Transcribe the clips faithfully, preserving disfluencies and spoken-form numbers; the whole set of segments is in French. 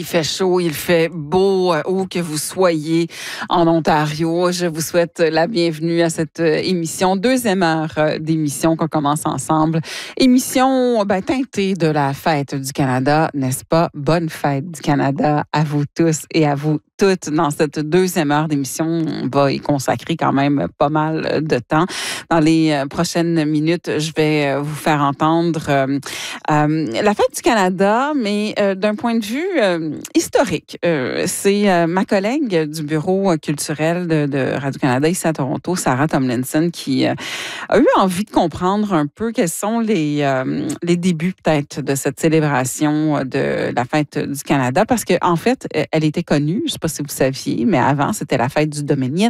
fait chaud, il fait beau, où que vous soyez en Ontario. Je vous souhaite la bienvenue à cette émission, deuxième heure d'émission qu'on commence ensemble. Émission ben, teintée de la fête du Canada, n'est-ce pas? Bonne fête du Canada à vous tous et à vous toutes dans cette deuxième heure d'émission. On va y consacrer quand même pas mal de temps. Dans les prochaines minutes, je vais vous faire entendre euh, euh, la fête du Canada, mais euh, d'un point de vue euh, historique. Euh, c'est euh, ma collègue du bureau culturel de, de Radio-Canada ici à Toronto, Sarah Tomlinson, qui euh, a eu envie de comprendre un peu quels sont les, euh, les débuts peut-être de cette célébration de la fête du Canada, parce qu'en en fait, elle était connue, je ne sais pas si vous saviez, mais avant, c'était la fête du Dominion.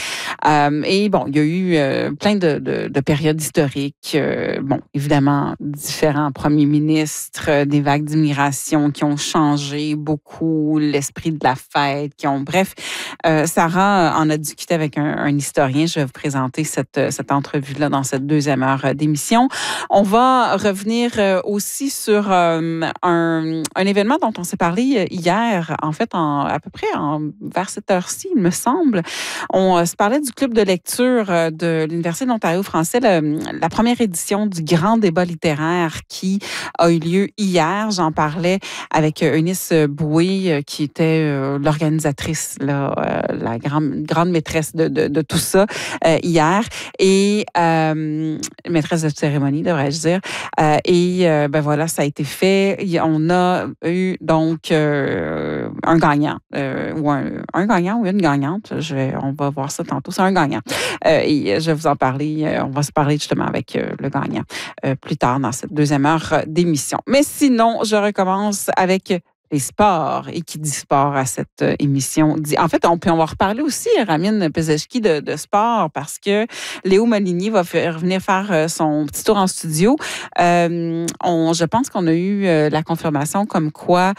Euh, et bon, il y a eu euh, plein de, de, de périodes historiques. Euh, bon, évidemment, différents premiers ministres, euh, des vagues d'immigration qui ont changé beaucoup l'esprit de la fête, qui ont... Bref, euh, Sarah en a discuté avec un, un historien. Je vais vous présenter cette, cette entrevue-là dans cette deuxième heure d'émission. On va revenir aussi sur euh, un, un événement dont on s'est parlé hier, en fait, en, à peu près en, vers cette heure-ci, il me semble. On euh, se parlait du club de lecture euh, de l'Université de l'Ontario français, le, la première édition du grand débat littéraire qui a eu lieu hier. J'en parlais avec Eunice Boué, euh, qui était euh, l'organisatrice, là, euh, la grande, grande maîtresse de, de, de tout ça euh, hier, et euh, maîtresse de cérémonie, devrais-je dire. Euh, et euh, ben voilà, ça a été fait. On a eu donc euh, un gagnant, euh, ou un, un gagnant ou une gagnante. Je vais, on va voir ça tantôt. C'est un gagnant. Euh, et je vais vous en parler. Euh, on va se parler justement avec euh, le gagnant euh, plus tard dans cette deuxième heure d'émission. Mais sinon, je recommence avec les sports. Et qui dit sport à cette émission dit... En fait, on peut on va reparler aussi, Ramine Pezeshki, de, de sport, parce que Léo Molinier va faire, venir faire son petit tour en studio. Euh, on, je pense qu'on a eu la confirmation comme quoi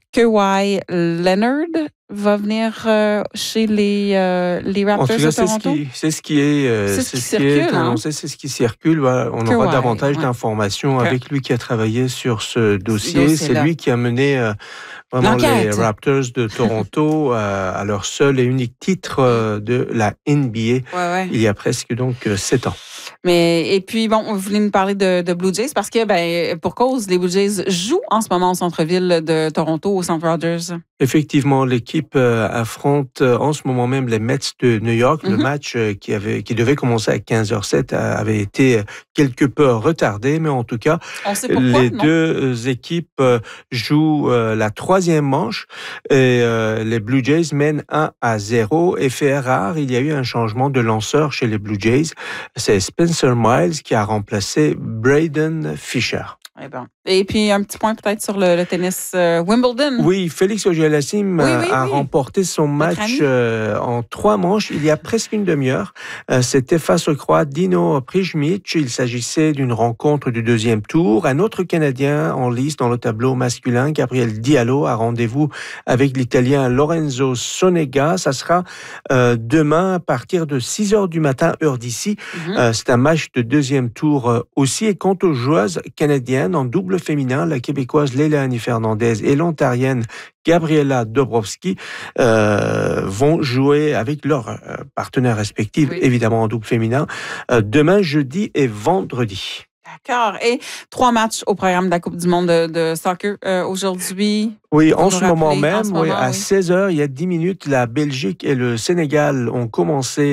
Kawhi Leonard va venir euh, chez les, euh, les Raptors en tout cas, de Toronto. C'est ce qui est, euh, c'est ce qui circule. Hein? C'est ce qui circule. Voilà, on Kawhi, aura davantage ouais. d'informations okay. avec lui qui a travaillé sur ce dossier. C'est lui qui a mené euh, vraiment L'enquête. les Raptors de Toronto euh, à leur seul et unique titre euh, de la N B A ouais, ouais. il y a presque donc euh, sept ans. Mais, et puis, bon, vous voulez nous parler de, de Blue Jays parce que, ben, pour cause, les Blue Jays jouent en ce moment au centre-ville de Toronto, au Centre Rogers. Effectivement, l'équipe euh, affronte euh, en ce moment même les Mets de New York. Mm-hmm. Le match euh, qui, avait, qui devait commencer à quinze heures zéro sept avait été quelque peu retardé, mais en tout cas, On sait pourquoi, les non? deux équipes euh, jouent euh, la troisième manche et euh, les Blue Jays mènent un à zéro. Effet rare, il y a eu un changement de lanceur chez les Blue Jays. C'est Spencer Miles qui a remplacé Braden Fisher. Eh ben. Et puis, un petit point peut-être sur le, le tennis euh, Wimbledon. Oui, Félix Auger-Aliassime oui, oui, a oui. remporté son match euh, en trois manches il y a presque une demi-heure. Euh, c'était face au Croate Dino Prijmic. Il s'agissait d'une rencontre du deuxième tour. Un autre Canadien en lice dans le tableau masculin, Gabriel Diallo, a rendez-vous avec l'Italien Lorenzo Sonega. Ça sera euh, demain à partir de six heures du matin, heure d'ici. Mm-hmm. Euh, c'est un match de deuxième tour euh, aussi. Et quant aux joueuses canadiennes, en double féminin, la Québécoise Leilani Fernandez et l'Ontarienne Gabriela Dobrowski euh, vont jouer avec leurs euh, partenaires respectifs, oui. évidemment en double féminin, euh, demain, jeudi et vendredi. D'accord. Et trois matchs au programme de la Coupe du monde de, de soccer euh, aujourd'hui. Oui, en ce moment même, en ce moment, oui, à oui. seize heures, il y a dix minutes, la Belgique et le Sénégal ont commencé